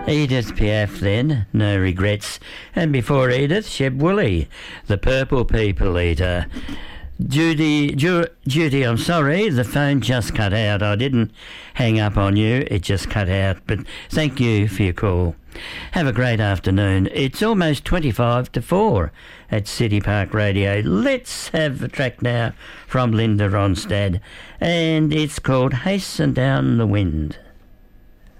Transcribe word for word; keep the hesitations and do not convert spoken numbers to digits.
Edith Piaf then, No Regrets. And before Edith, Sheb Woolley, The Purple People Eater. Judy, Ju- Judy, I'm sorry, the phone just cut out. I didn't hang up on you, it just cut out. But thank you for your call. Have a great afternoon. It's almost twenty-five to four at City Park Radio. Let's have a track now from Linda Ronstadt, and it's called Hasten Down the Wind.